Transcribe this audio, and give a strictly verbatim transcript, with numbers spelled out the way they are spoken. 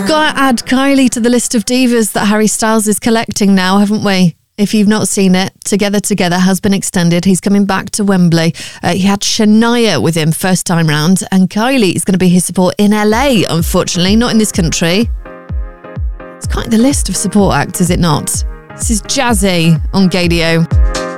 We've got to add Kylie to the list of divas that Harry Styles is collecting now, haven't we? If you've not seen it, Together Together has been extended. He's coming back to Wembley. Uh, he had Shania with him first time round, and Kylie is going to be his support in L A, unfortunately, not in this country. It's quite the list of support acts, is it not? This is Jazzy on Gaydio.